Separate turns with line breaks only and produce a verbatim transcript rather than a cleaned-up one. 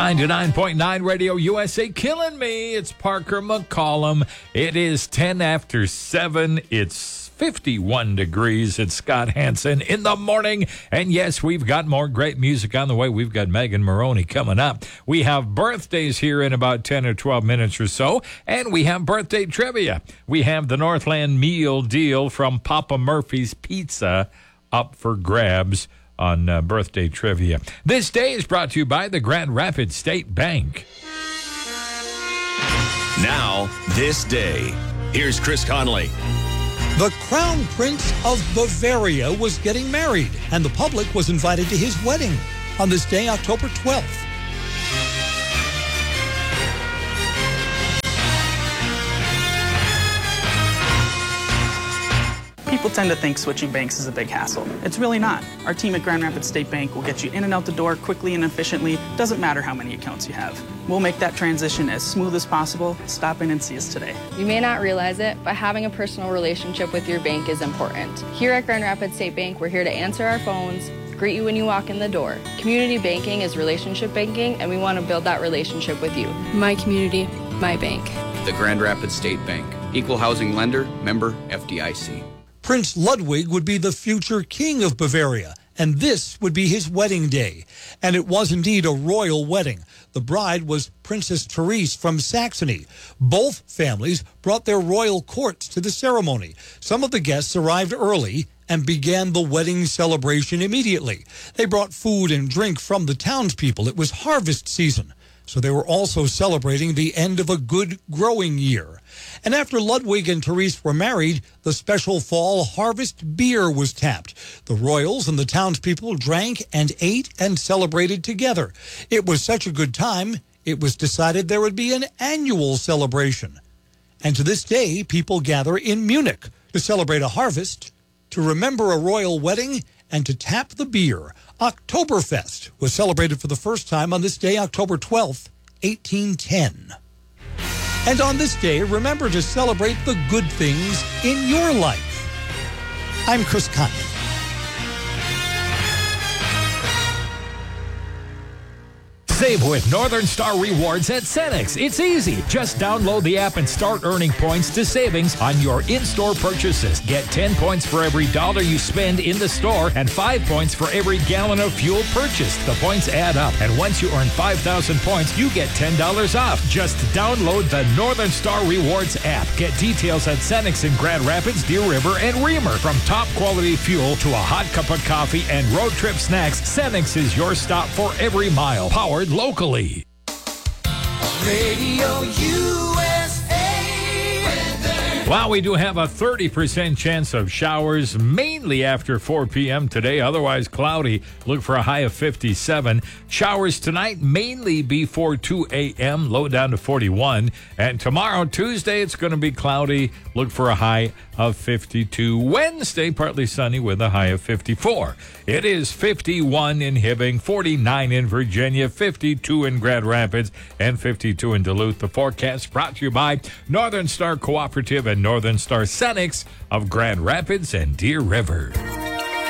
ninety-nine point nine Radio U S A, killing me. It's Parker McCollum. It is ten after seven. It's fifty-one degrees. It's Scott Hansen in the morning. And yes, we've got more great music on the way. We've got Megan Maroney coming up. We have birthdays here in about ten or twelve minutes or so. And we have birthday trivia. We have the Northland Meal Deal from Papa Murphy's Pizza up for grabs on uh, birthday trivia. This day is brought to you by the Grand Rapids State Bank.
Now, this day. Here's Chris Conley.
The Crown Prince of Bavaria was getting married, and the public was invited to his wedding on this day, October twelfth.
People tend to think switching banks is a big hassle. It's really not. Our team at Grand Rapids State Bank will get you in and out the door quickly and efficiently. Doesn't matter how many accounts you have. We'll make that transition as smooth as possible. Stop in and see us today.
You may not realize it, but having a personal relationship with your bank is important. Here at Grand Rapids State Bank, we're here to answer our phones, greet you when you walk in the door. Community banking is relationship banking, and we want to build that relationship with you.
My community, my bank.
The Grand Rapids State Bank. Equal housing lender, member F D I C.
Prince Ludwig would be the future king of Bavaria, and this would be his wedding day. And it was indeed a royal wedding. The bride was Princess Therese from Saxony. Both families brought their royal courts to the ceremony. Some of the guests arrived early and began the wedding celebration immediately. They brought food and drink from the townspeople. It was harvest season, so they were also celebrating the end of a good growing year. And after Ludwig and Therese were married, the special fall harvest beer was tapped. The royals and the townspeople drank and ate and celebrated together. It was such a good time, it was decided there would be an annual celebration. And to this day, people gather in Munich to celebrate a harvest, to remember a royal wedding, and to tap the beer. Oktoberfest was celebrated for the first time on this day, October twelfth, eighteen ten. And on this day, remember to celebrate the good things in your life. I'm Chris Conley.
Save with Northern Star Rewards at Cenex. It's easy. Just download the app and start earning points to savings on your in-store purchases. Get ten points for every dollar you spend in the store and five points for every gallon of fuel purchased. The points add up, and once you earn five thousand points, you get ten dollars off. Just download the Northern Star Rewards app. Get details at Cenex in Grand Rapids, Deer River, and Reamer. From top-quality fuel to a hot cup of coffee and road trip snacks, Cenex is your stop for every mile. Powered locally.
Radio U S A.
Well, we do have a thirty percent chance of showers, mainly after four p.m. today. Otherwise cloudy. Look for a high of fifty-seven. Showers tonight, mainly before two a.m., low down to forty-one. And tomorrow, Tuesday, it's going to be cloudy. Look for a high of fifty-two. Wednesday, partly sunny with a high of fifty-four. It is fifty-one in Hibbing, forty-nine in Virginia, fifty-two in Grand Rapids, and fifty-two in Duluth. The forecast brought to you by Northern Star Cooperative and Northern Star Cenex of Grand Rapids and Deer River.